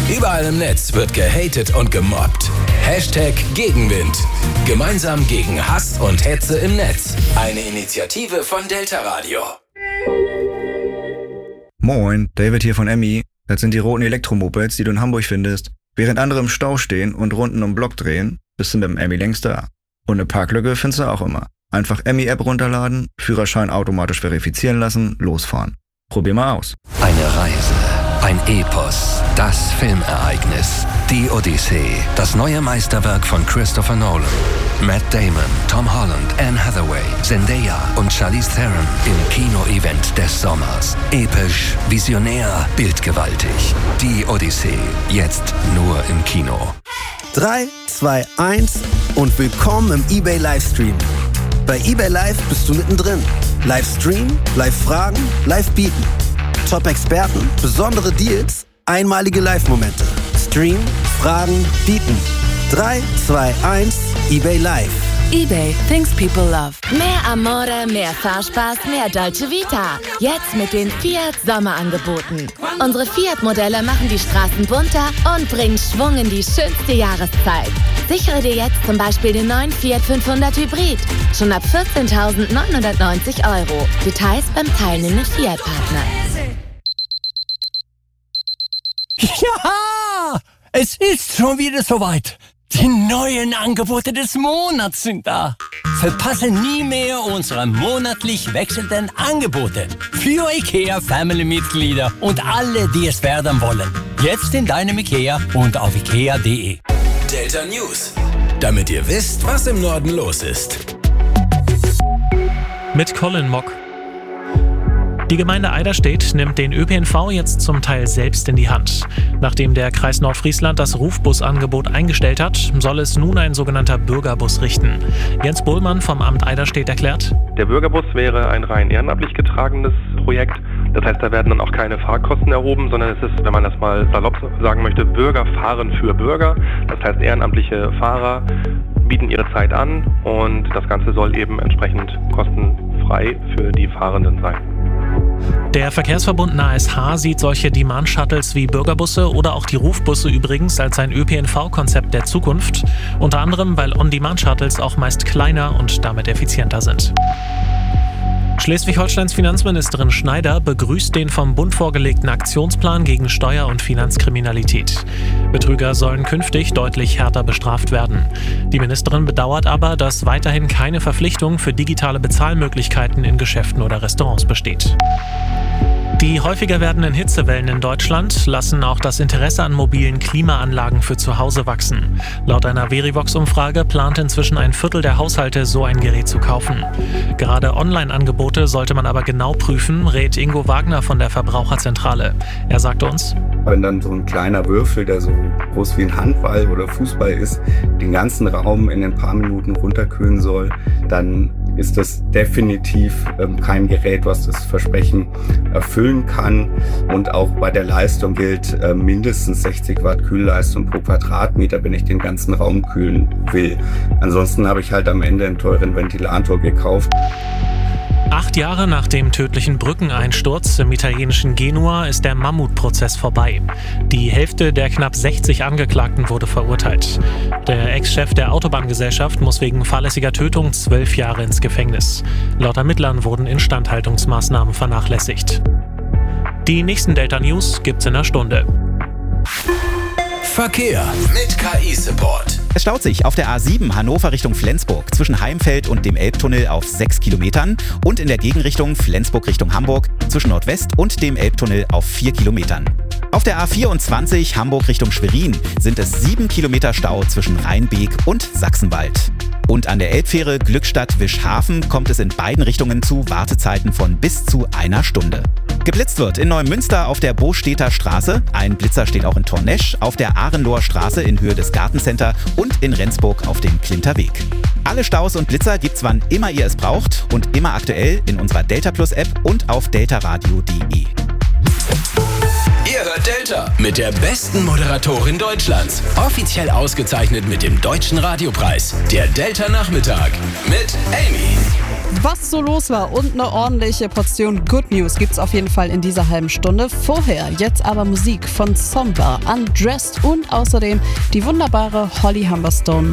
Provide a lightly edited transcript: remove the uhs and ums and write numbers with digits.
Überall im Netz wird gehatet und gemobbt. Hashtag Gegenwind. Gemeinsam gegen Hass und Hetze im Netz. Eine Initiative von Delta Radio. Moin, David hier von Emmy. Das sind die roten Elektromopeds, die du in Hamburg findest. Während andere im Stau stehen und Runden um den Block drehen, bist du mit dem Emmy längst da. Und eine Parklücke findest du auch immer. Einfach Emmy-App runterladen, Führerschein automatisch verifizieren lassen, losfahren. Probier mal aus. Eine Reise, ein Epos, das Filmereignis, die Odyssee, das neue Meisterwerk von Christopher Nolan. Matt Damon, Tom Holland, Anne Hathaway, Zendaya und Charlize Theron im Kino-Event des Sommers. Episch, visionär, bildgewaltig. Die Odyssee, jetzt nur im Kino. 3, 2, 1 und willkommen im eBay Livestream. Bei eBay Live bist du mittendrin. Livestream, Live-Fragen, Live-Bieten. Top-Experten, besondere Deals, einmalige Live-Momente. Stream, Fragen, Bieten. 3, 2, 1, eBay Live. eBay, things people love. Mehr Amore, mehr Fahrspaß, mehr Dolce Vita. Jetzt mit den Fiat Sommerangeboten. Unsere Fiat-Modelle machen die Straßen bunter und bringen Schwung in die schönste Jahreszeit. Sichere dir jetzt zum Beispiel den neuen Fiat 500 Hybrid. Schon ab 14.990 €. Details beim teilnehmenden Fiat-Partner. Ja, es ist schon wieder soweit. Die neuen Angebote des Monats sind da. Verpasse nie mehr unsere monatlich wechselnden Angebote. Für IKEA Family-Mitglieder und alle, die es werden wollen. Jetzt in deinem IKEA und auf ikea.de. Delta News. Damit ihr wisst, was im Norden los ist. Mit Colin Mock. Die Gemeinde Eiderstedt nimmt den ÖPNV jetzt zum Teil selbst in die Hand. Nachdem der Kreis Nordfriesland das Rufbusangebot eingestellt hat, soll es nun ein sogenannter Bürgerbus richten. Jens Bohlmann vom Amt Eiderstedt erklärt: Der Bürgerbus wäre ein rein ehrenamtlich getragenes Projekt. Das heißt, da werden dann auch keine Fahrkosten erhoben, sondern es ist, wenn man das mal salopp sagen möchte, Bürger fahren für Bürger. Das heißt, ehrenamtliche Fahrer bieten ihre Zeit an und das Ganze soll eben entsprechend kostenfrei für die Fahrenden sein. Der Verkehrsverbund NASH sieht solche Demand-Shuttles wie Bürgerbusse oder auch die Rufbusse übrigens als ein ÖPNV-Konzept der Zukunft. Unter anderem, weil On-Demand-Shuttles auch meist kleiner und damit effizienter sind. Schleswig-Holsteins Finanzministerin Schneider begrüßt den vom Bund vorgelegten Aktionsplan gegen Steuer- und Finanzkriminalität. Betrüger sollen künftig deutlich härter bestraft werden. Die Ministerin bedauert aber, dass weiterhin keine Verpflichtung für digitale Bezahlmöglichkeiten in Geschäften oder Restaurants besteht. Die häufiger werdenden Hitzewellen in Deutschland lassen auch das Interesse an mobilen Klimaanlagen für zu Hause wachsen. Laut einer Verivox-Umfrage plant inzwischen ein Viertel der Haushalte, so ein Gerät zu kaufen. Gerade Online-Angebote sollte man aber genau prüfen, rät Ingo Wagner von der Verbraucherzentrale. Er sagte uns: Wenn dann so ein kleiner Würfel, der so groß wie ein Handball oder Fußball ist, den ganzen Raum in ein paar Minuten runterkühlen soll, dann ist das definitiv kein Gerät, was das Versprechen erfüllen kann. Und auch bei der Leistung gilt mindestens 60 Watt Kühlleistung pro Quadratmeter, wenn ich den ganzen Raum kühlen will. Ansonsten habe ich halt am Ende einen teuren Ventilator gekauft. 8 Jahre nach dem tödlichen Brückeneinsturz im italienischen Genua ist der Mammutprozess vorbei. Die Hälfte der knapp 60 Angeklagten wurde verurteilt. Der Ex-Chef der Autobahngesellschaft muss wegen fahrlässiger Tötung 12 Jahre ins Gefängnis. Laut Ermittlern wurden Instandhaltungsmaßnahmen vernachlässigt. Die nächsten Delta News gibt's in einer Stunde. Verkehr mit KI-Support. Es staut sich auf der A7 Hannover Richtung Flensburg zwischen Heimfeld und dem Elbtunnel auf 6 Kilometern und in der Gegenrichtung Flensburg Richtung Hamburg zwischen Nordwest und dem Elbtunnel auf 4 Kilometern. Auf der A24 Hamburg Richtung Schwerin sind es 7 Kilometer Stau zwischen Rheinbeek und Sachsenwald. Und an der Elbfähre Glückstadt-Wischhafen kommt es in beiden Richtungen zu Wartezeiten von bis zu 1 Stunde. Geblitzt wird in Neumünster auf der Bostädter Straße, ein Blitzer steht auch in Tornesch, auf der Ahrenloher Straße in Höhe des Gartencenter und in Rendsburg auf dem Klinter Weg. Alle Staus und Blitzer gibt's wann immer ihr es braucht und immer aktuell in unserer Delta Plus App und auf deltaradio.de. Ihr hört Delta mit der besten Moderatorin Deutschlands. Offiziell ausgezeichnet mit dem Deutschen Radiopreis. Der Delta Nachmittag mit Amy. Was so los war und eine ordentliche Portion Good News gibt's auf jeden Fall in dieser halben Stunde. Vorher jetzt aber Musik von Somber, Undressed und außerdem die wunderbare Holly Humberstone